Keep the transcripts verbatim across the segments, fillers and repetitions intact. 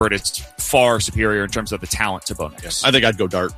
is far superior in terms of the talent to Bo Nix. Yes. I think I'd go Dart.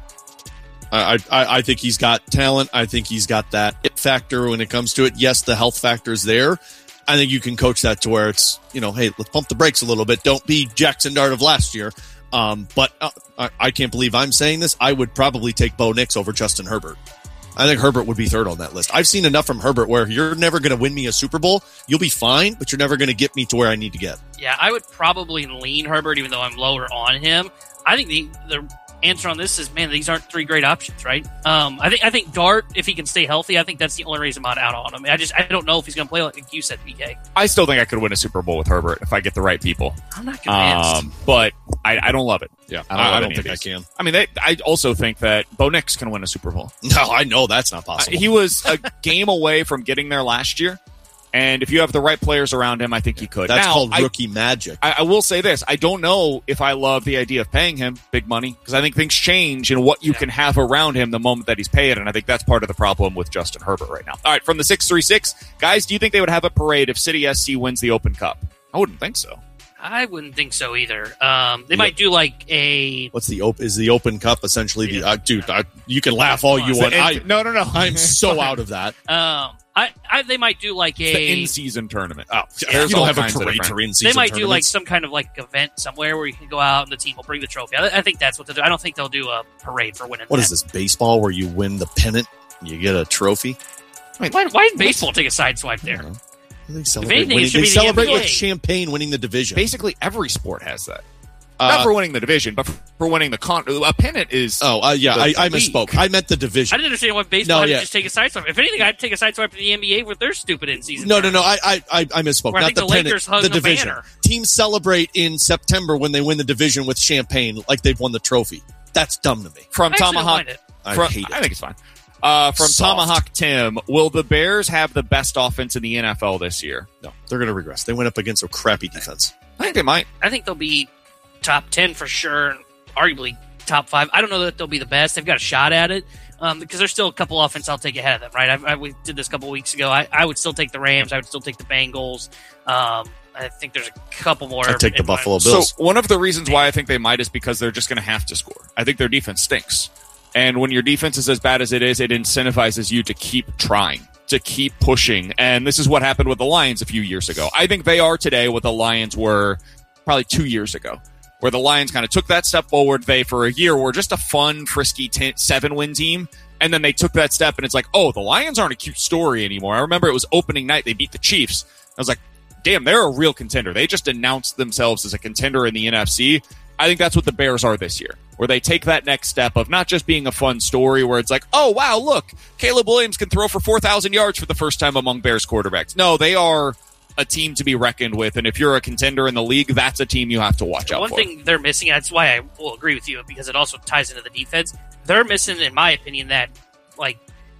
I, I I think he's got talent. I think he's got that it factor when it comes to it. Yes, the health factor is there. I think you can coach that to where it's, you know, hey, let's pump the brakes a little bit. Don't be Jackson Dart of last year. Um, but uh, I, I can't believe I'm saying this. I would probably take Bo Nix over Justin Herbert. I think Herbert would be third on that list. I've seen enough from Herbert where you're never going to win me a Super Bowl. You'll be fine, but you're never going to get me to where I need to get. Yeah, I would probably lean Herbert, even though I'm lower on him. I think the the answer on this is, man, these aren't three great options, right? Um, I think I think Dart, if he can stay healthy, I think that's the only reason I'm not out on him. I just I don't know if he's going to play like you said, B K. I still think I could win a Super Bowl with Herbert if I get the right people. I'm not convinced, um, but I, I don't love it. Yeah, I don't, I, I don't think I can. I mean, they, I also think that Bo Nix can win a Super Bowl. No, I know that's not possible. Uh, he was a game away from getting there last year. And if you have the right players around him, I think he could. That's now, called I, rookie magic. I, I will say this. I don't know if I love the idea of paying him big money because I think things change in what you yeah. can have around him the moment that he's paid. And I think that's part of the problem with Justin Herbert right now. All right, from the six three six, guys, do you think they would have a parade if City S C wins the Open Cup? I wouldn't think so. I wouldn't think so either. Um, they yeah. might do like a... What's the Open? Is the Open Cup essentially the... Uh, dude, I, you can laugh all you want. I, no, no, no. I'm so out of that. Um, I, I, they might do like a... It's the in-season tournament. Oh, yeah, you don't have a parade for in-season They might do like tournaments. some kind of like event somewhere where you can go out and the team will bring the trophy. I, I think that's what they'll do. I don't think they'll do a parade for winning What that. is this, baseball where you win the pennant and you get a trophy? Wait, why, why did baseball take a sideswipe there? They celebrate, anything, winning, it should they be the celebrate N B A. with champagne winning the division. Basically, every sport has that. Uh, Not for winning the division, but for winning the con. A pennant is. Oh, uh, yeah, the, I, the I league. misspoke. I meant the division. I didn't understand why baseball No, had yeah. to just take a sideswipe. If anything, I'd take a sideswipe to the N B A with their stupid in-season. No, no, no. I, I, I, I misspoke. Where I Not think the, the pennant, Lakers hung the a division. banner. Teams celebrate in September when they win the division with champagne, like they've won the trophy. That's dumb to me. From I actually don't Tomahawk. mind it. I from, hate it. I think it's fine. Uh, from Soft. Tomahawk Tim, will the Bears have the best offense in the N F L this year? No, they're going to regress. They went up against a crappy defense. I think they might. I think they'll be top ten for sure, and arguably top five. I don't know that they'll be the best. They've got a shot at it um, because there's still a couple offense I'll take ahead of them, right? I, I, we did this a couple weeks ago. I, I would still take the Rams. I would still take the Bengals. Um, I think there's a couple more. I'd take the in my- Buffalo Bills. So one of the reasons why I think they might is because they're just going to have to score. I think their defense stinks. And when your defense is as bad as it is, it incentivizes you to keep trying, to keep pushing. And this is what happened with the Lions a few years ago. I think they are today what the Lions were probably two years ago, where the Lions kind of took that step forward. They, for a year, were just a fun, frisky ten, seven-win team. And then they took that step, and it's like, oh, the Lions aren't a cute story anymore. I remember it was opening night. They beat the Chiefs. I was like, damn, they're a real contender. They just announced themselves as a contender in the N F C. I think that's what the Bears are this year, where they take that next step of not just being a fun story where it's like, oh, wow, look, Caleb Williams can throw for four thousand yards for the first time among Bears quarterbacks. No, they are a team to be reckoned with, and if you're a contender in the league, that's a team you have to watch out One for. thing they're missing, and that's why I will agree with you, because it also ties into the defense. They're missing, in my opinion, that like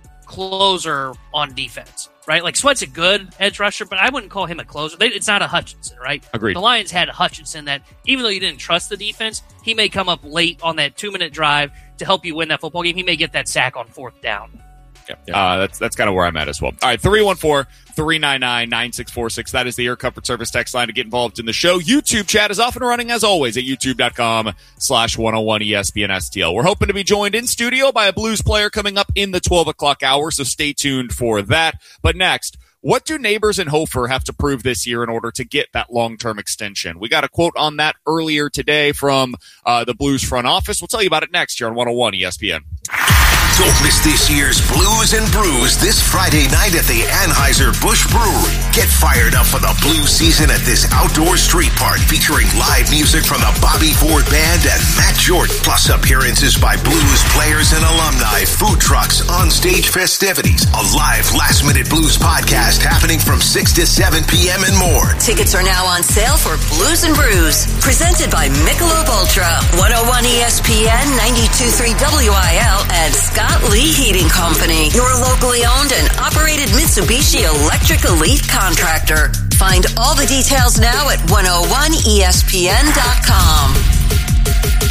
closer on defense, right? Like Sweat's a good edge rusher, but I wouldn't call him a closer. They, it's not a Hutchinson, right? Agreed. The Lions had a Hutchinson that, even though you didn't trust the defense, he may come up late on that two-minute drive to help you win that football game. He may get that sack on fourth down. Yeah, uh, that's that's kind of where I'm at as well. All right, three one four, three nine nine, nine six four six. That is the Air Comfort Service text line to get involved in the show. YouTube chat is off and running, as always, at youtube.com slash 101 ESPN STL. We're hoping to be joined in studio by a Blues player coming up in the twelve o'clock hour, so stay tuned for that. But next, what do Neighbors and Hofer have to prove this year in order to get that long-term extension? We got a quote on that earlier today from uh, the Blues front office. We'll tell you about it next here on one oh one E S P N. Don't miss this year's Blues and Brews this Friday night at the Anheuser-Busch Brewery. Get fired up for the Blues season at this outdoor street park featuring live music from the Bobby Ford Band and Matt Jordan, plus appearances by Blues players and alumni, food trucks, on-stage festivities, a live last-minute Blues podcast happening from six to seven p.m. and more. Tickets are now on sale for Blues and Brews, presented by Michelob Ultra, one oh one E S P N, ninety-two point three W I L, and Scott Lee Heating Company, your locally owned and operated Mitsubishi Electric Elite contractor. Find all the details now at one oh one E S P N dot com.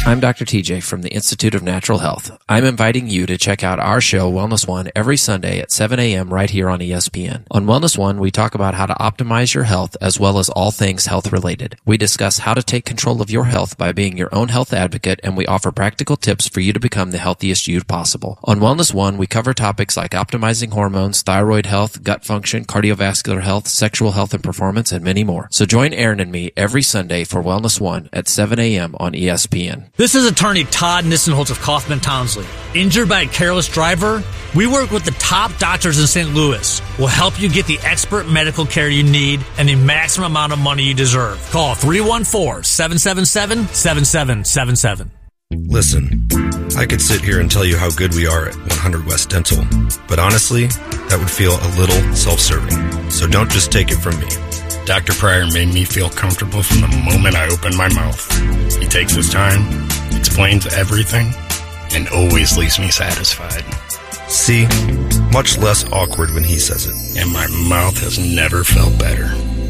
I'm Doctor T J from the Institute of Natural Health. I'm inviting you to check out our show, Wellness One, every Sunday at seven a.m. right here on E S P N. On Wellness One, we talk about how to optimize your health as well as all things health related. We discuss how to take control of your health by being your own health advocate, and we offer practical tips for you to become the healthiest you possible. On Wellness One, we cover topics like optimizing hormones, thyroid health, gut function, cardiovascular health, sexual health and performance, and many more. So join Aaron and me every Sunday for Wellness One at seven a.m. on E S P N. This is attorney Todd Nissenholtz of Kaufman Townsley. Injured by a careless driver? We work with the top doctors in Saint Louis. We'll help you get the expert medical care you need and the maximum amount of money you deserve. Call three one four, seven seven seven, seven seven seven seven. Listen, I could sit here and tell you how good we are at one hundred West Dental, but honestly, that would feel a little self-serving. So don't just take it from me. Doctor Pryor made me feel comfortable from the moment I opened my mouth. He takes his time, explains everything, and always leaves me satisfied. See? Much less awkward when he says it. And my mouth has never felt better.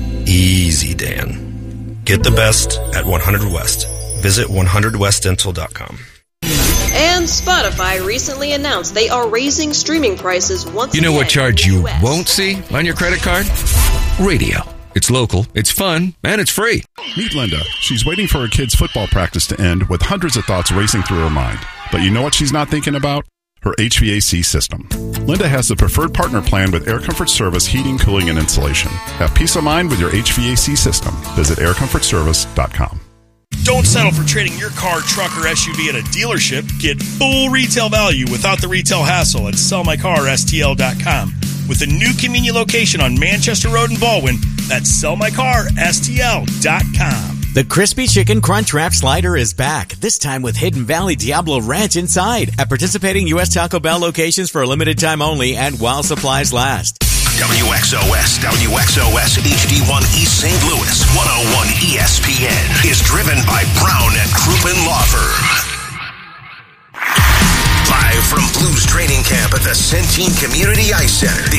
Easy, Dan. Get the best at one hundred West. Visit one hundred west dental dot com. And Spotify recently announced they are raising streaming prices once again. You know what charge you won't see on your credit card? Radio. It's local, it's fun, and it's free. Meet Linda. She's waiting for her kid's football practice to end with hundreds of thoughts racing through her mind. But you know what she's not thinking about? Her H V A C system. Linda has the preferred partner plan with Air Comfort Service heating, cooling, and insulation. Have peace of mind with your H V A C system. Visit air comfort service dot com. Don't settle for trading your car, truck, or S U V at a dealership. Get full retail value without the retail hassle at sell my car S T L dot com. With a new convenient location on Manchester Road in Baldwin, that's sell my car S T L dot com. The Crispy Chicken Crunch Wrap Slider is back, this time with Hidden Valley Diablo Ranch inside, at participating U S Taco Bell locations for a limited time only and while supplies last. W X O S, W X O S H D one East Saint Louis, one oh one E S P N, is driven by Brown and Crouppen Law Firm. Live from Blues Training Camp at the Centene Community Ice Center.